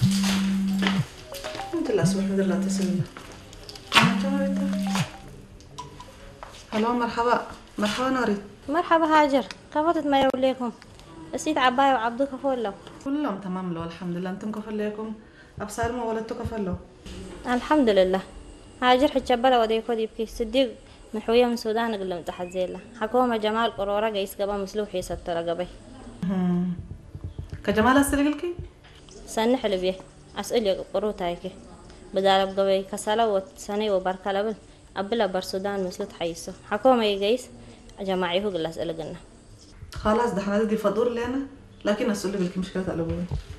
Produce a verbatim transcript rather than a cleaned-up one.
انت اللي اسمح لي لا تسلم. هلو مرحبا مرحبا نوري. مرحبا هاجر، كفتت ما يوليكم نسيت عباية وعبدو كفولو. كلهم تمام له الحمد لله. انتم كفل ليكم ابصار ما ولدتو كفل له الحمد لله. هاجر حجبلا وديكو ديبكي صديق محوية من السودان قلم تحت زيلا حكومة جمال قرورة قيس قبا مسلوحي ستر قبي كجمال أسألك سنح لبيه أسئلة قرو تايكي بدال قبي كسلا وسني وبركلبل أبلا برسودان مسلوت حيسو حكومة يقيس جماعيه قل أسئلة قلنا خلاص ده احنا دي فدور لنا، لكن أسألك مشكلة الأبوين